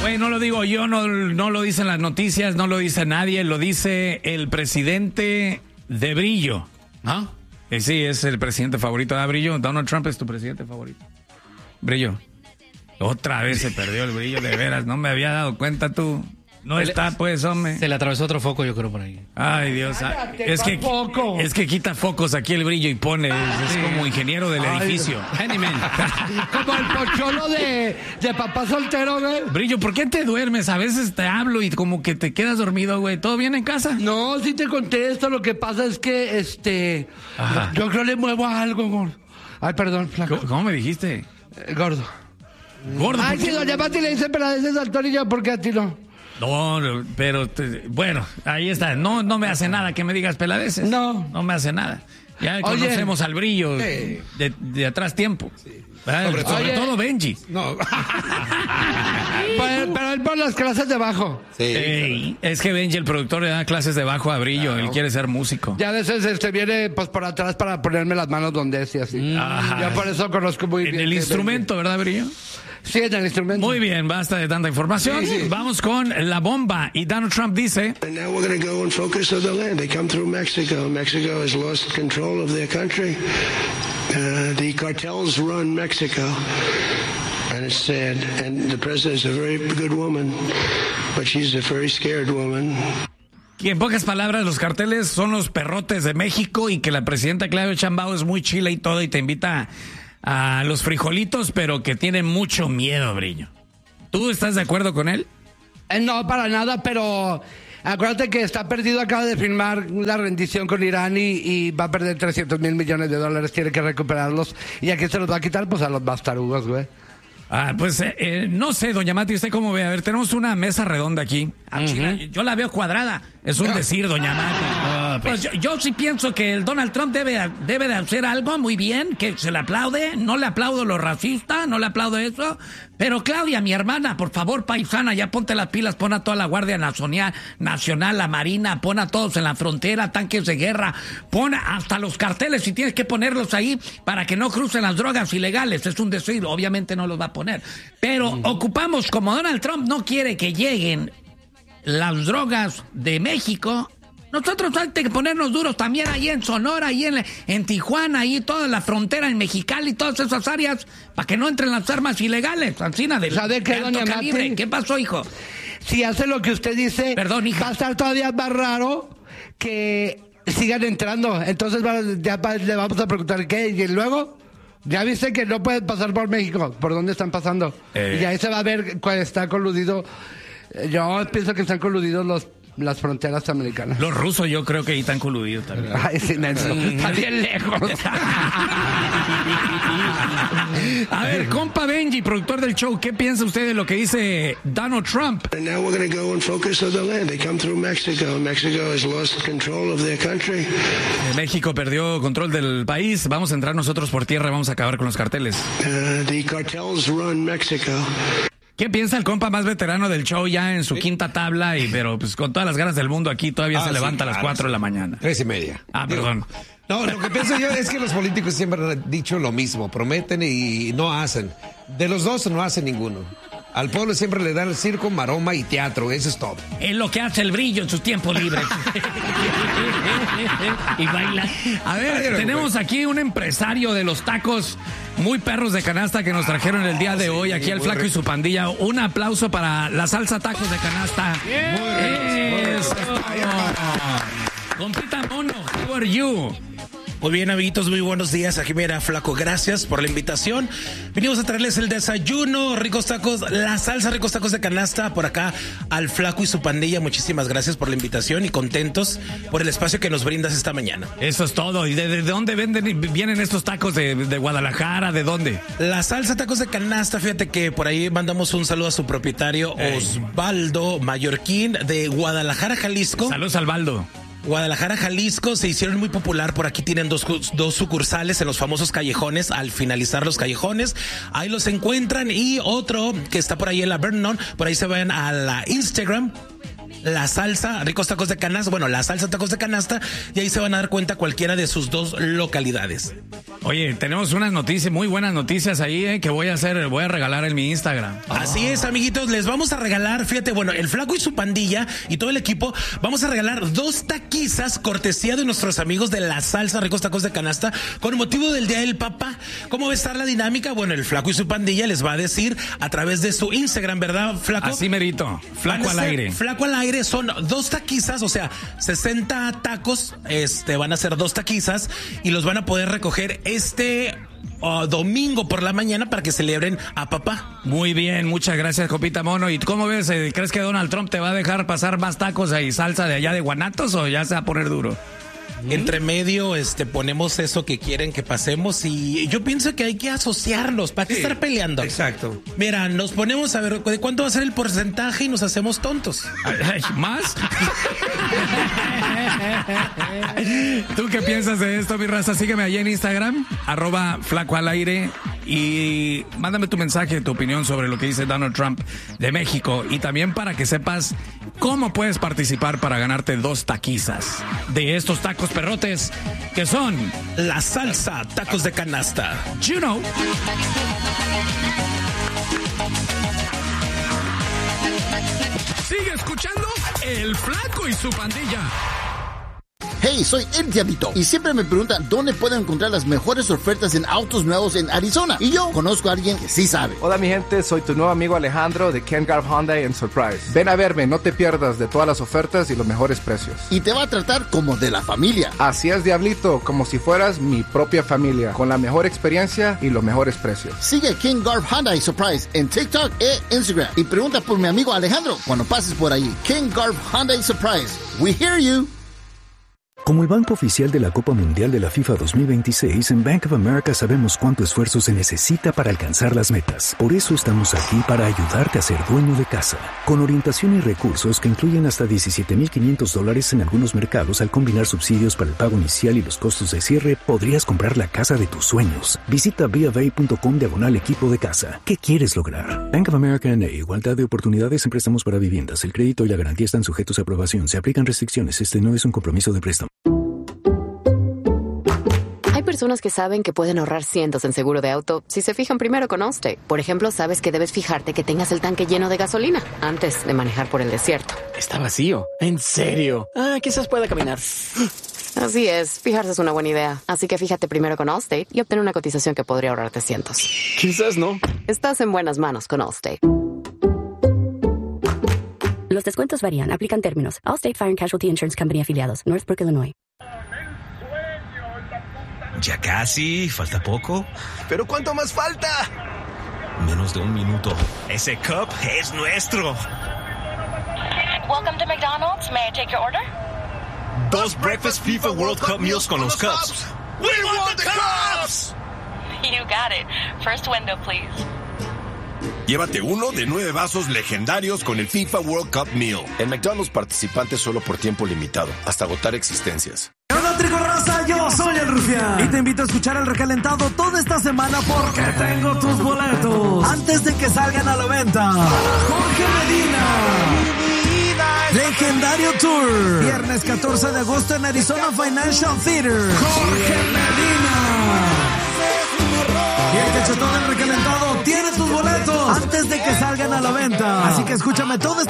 Güey, no lo digo yo, no lo dicen las noticias, no lo dice nadie, lo dice el presidente de Brillo. ¿Ah? Sí, es el presidente favorito de Brillo. Donald Trump es tu presidente favorito. Brillo. Otra vez se perdió el Brillo, de veras, no me había dado cuenta tú. No está, pues, hombre. Se le atravesó otro foco, yo creo, por ahí. Ay, Dios. Es que quita focos aquí el Brillo y pone. Es como ingeniero del edificio. Handyman. Como el pocholo de papá soltero, güey. Brillo, ¿por qué te duermes? A veces te hablo y como que te quedas dormido, güey. ¿Todo bien en casa? No, sí te contesto. Lo que pasa es que, Ajá. yo creo que le muevo a algo, gordo. Ay, perdón, flaco. ¿Cómo me dijiste? Gordo. Gordo. Ay, ¿por qué? si doña Pati le dice peladeces al torillo, ¿por qué a ti no? No, pero bueno, ahí está. No me hace nada que me digas peladeces. No. No me hace nada. Ya conocemos al Brillo de atrás tiempo. Sí. Sobre todo Benji. No. pero él por las clases de bajo. Sí. Ey, es que Benji, el productor, le da clases de bajo a Brillo. Él quiere ser músico. Ya a veces viene pues por atrás para ponerme las manos donde es y así. Ajá. Ya por eso conozco muy bien. En el instrumento, ¿verdad, Brillo? Sí, en el instrumento. Muy bien, basta de tanta información. Sí. Vamos con la bomba. Y Donald Trump dice... And now we're going to go and focus on the land. They come through Mexico. Mexico has lost control of their country. The cartels run Mexico. And it's sad. And the president is a very good woman, but she's a very scared woman. Y en pocas palabras, los carteles son los perrotes de México y que la presidenta Claudia Sheinbaum es muy chila y todo y te invita a los frijolitos, pero que tiene mucho miedo, Brillo. ¿Tú estás de acuerdo con él? No, para nada, pero acuérdate que está perdido, acaba de firmar la rendición con Irán y va a perder $300 mil millones, tiene que recuperarlos. ¿Y a quién se los va a quitar? Pues a los bastarugos, güey. Pues no sé, doña Mati, ¿usted cómo ve? A ver, tenemos una mesa redonda aquí. Yo la veo cuadrada. Es un decir, doña Mati. Pues yo sí pienso que el Donald Trump debe de hacer algo muy bien, que se le aplaude. No le aplaudo lo racista, no le aplaudo eso. Pero Claudia, mi hermana, por favor, paisana, ya ponte las pilas, pon a toda la Guardia Nacional, la Marina, pon a todos en la frontera, tanques de guerra, pon hasta los carteles si tienes que ponerlos ahí para que no crucen las drogas ilegales. Es un decir, obviamente no los va a poner. Pero ocupamos, como Donald Trump no quiere que lleguen las drogas de México, nosotros hay que ponernos duros también ahí en Sonora, ahí en Tijuana, ahí toda la frontera en Mexicali, todas esas áreas, para que no entren las armas ilegales, Ancina, ¿Sabe qué, doña Mati? ¿Qué pasó, hijo? Si hace lo que usted dice, perdón, hija, va a estar todavía más raro que sigan entrando. Entonces le vamos a preguntar qué, y luego... Ya viste que no pueden pasar por México. ¿Por dónde están pasando? Y ahí se va a ver cuál está coludido. Yo pienso que están coludidos las fronteras americanas. Los rusos yo creo que ahí están coludidos también. Ay, sí, Nelson. Está bien lejos. A ver, compa Benji, productor del show, ¿qué piensa usted de lo que dice Donald Trump? And now we're going to go and focus on the land. They come through Mexico. Mexico has lost control of their country. México perdió control del país. Vamos a entrar nosotros por tierra y vamos a acabar con los carteles. The cartels run Mexico. ¿Qué piensa el compa más veterano del show ya en su quinta tabla? Pero pues con todas las ganas del mundo aquí todavía se levanta a las 4 de la mañana. 3:30. Perdón. No, lo que pienso yo es que los políticos siempre han dicho lo mismo, prometen y no hacen. De los dos no hacen ninguno. Al pueblo siempre le dan el circo, maroma y teatro, eso es todo. Es lo que hace el Brillo en sus tiempos libres. Y baila. A ver, tenemos aquí un empresario de los tacos muy perros de canasta que nos trajeron el día de hoy, aquí al Flaco y su pandilla. Un aplauso para la salsa tacos de canasta. Compita Mono, how are you? Muy bien, amiguitos, muy buenos días. Aquí mira, Flaco, gracias por la invitación. Venimos a traerles el desayuno, ricos tacos, la salsa, ricos tacos de canasta por acá al Flaco y su pandilla. Muchísimas gracias por la invitación y contentos por el espacio que nos brindas esta mañana. Eso es todo. ¿Y de dónde vienen estos tacos? ¿De Guadalajara? ¿De dónde? La salsa tacos de canasta, fíjate que por ahí mandamos un saludo a su propietario, Osvaldo Mallorquín, de Guadalajara, Jalisco. Saludos, Osvaldo. Guadalajara, Jalisco, se hicieron muy popular. Por aquí tienen dos sucursales en los famosos callejones. Al finalizar los callejones, ahí los encuentran. Y otro que está por ahí en la Vernon, por ahí se van a la Instagram. La Salsa Ricos Tacos de Canasta, bueno, La Salsa Tacos de Canasta, y ahí se van a dar cuenta cualquiera de sus 2 localidades. Oye, tenemos unas noticias, muy buenas noticias ahí, que voy a regalar en mi Instagram. Así es, amiguitos, les vamos a regalar, fíjate, bueno, el Flaco y su pandilla y todo el equipo, vamos a regalar 2 taquizas cortesía de nuestros amigos de La Salsa Ricos Tacos de Canasta con motivo del Día del Papá. ¿Cómo va a estar la dinámica? Bueno, el Flaco y su pandilla les va a decir a través de su Instagram, ¿verdad, Flaco? Así merito, Flaco al aire. Flaco al aire son 2 taquizas, o sea, 60 tacos, van a ser 2 taquizas y los van a poder recoger domingo por la mañana para que celebren a papá. Muy bien, muchas gracias, Copita Mono. ¿Y cómo ves? ¿Crees que Donald Trump te va a dejar pasar más tacos y salsa de allá de Guanatos o ya se va a poner duro? Entre medio ponemos eso que quieren que pasemos y yo pienso que hay que asociarlos para que estar peleando. Exacto. Mira, nos ponemos a ver de cuánto va a ser el porcentaje y nos hacemos tontos. ¿Más? ¿Tú qué piensas de esto, mi raza? Sígueme ahí en Instagram, @FlacoAlAire, y mándame tu mensaje, tu opinión sobre lo que dice Donald Trump de México, y también para que sepas cómo puedes participar para ganarte 2 taquizas de estos tacos perrotes que son La Salsa Tacos de Canasta. You know. Sigue escuchando El Flaco y su pandilla. Hey, soy El Diablito y siempre me preguntan dónde puedo encontrar las mejores ofertas en autos nuevos en Arizona. Y yo conozco a alguien que sí sabe. Hola mi gente, soy tu nuevo amigo Alejandro de Ken Garff Hyundai en Surprise. Ven a verme, no te pierdas de todas las ofertas y los mejores precios. Y te va a tratar como de la familia. Así es, Diablito, como si fueras mi propia familia, con la mejor experiencia y los mejores precios. Sigue Ken Garff Hyundai Surprise en TikTok e Instagram y pregunta por mi amigo Alejandro cuando pases por ahí. Ken Garff Hyundai Surprise. We hear you. Como el banco oficial de la Copa Mundial de la FIFA 2026, en Bank of America sabemos cuánto esfuerzo se necesita para alcanzar las metas. Por eso estamos aquí para ayudarte a ser dueño de casa. Con orientación y recursos que incluyen hasta $17,500 en algunos mercados, al combinar subsidios para el pago inicial y los costos de cierre, podrías comprar la casa de tus sueños. Visita BofA.com/equipo de casa. ¿Qué quieres lograr? Bank of America N.A. Igualdad de oportunidades en préstamos para viviendas. El crédito y la garantía están sujetos a aprobación. Se aplican restricciones. Este no es un compromiso de préstamo. Hay personas que saben que pueden ahorrar cientos en seguro de auto si se fijan primero con Allstate. Por ejemplo, sabes que debes fijarte que tengas el tanque lleno de gasolina antes de manejar por el desierto. Está vacío. ¿En serio? Quizás pueda caminar. Así es, fijarse es una buena idea. Así que fíjate primero con Allstate y obtén una cotización que podría ahorrarte cientos. Quizás no. Estás en buenas manos con Allstate. Los descuentos varían. Aplican términos. Allstate Fire and Casualty Insurance Company afiliados. Northbrook, Illinois. Ya casi. Falta poco. ¿Pero cuánto más falta? Menos de 1 minuto. Ese cup es nuestro. Welcome to McDonald's. May I take your order? 2 Breakfast FIFA World Cup meals con los cups. We want the cups! You got it. First window, please. Llévate uno de 9 vasos legendarios con el FIFA World Cup Meal. En McDonald's, participantes solo por tiempo limitado, hasta agotar existencias. Hola, Trigo Raza, yo soy el Rufián. Y te invito a escuchar el recalentado toda esta semana porque tengo tus boletos. Antes de que salgan a la venta, Jorge Medina. Legendario Tour. Viernes 14 de agosto en Arizona Financial Theater. Jorge Medina. Y el cachetón del recalentado tiene tus boletos antes de que salgan a la venta. Así que escúchame todo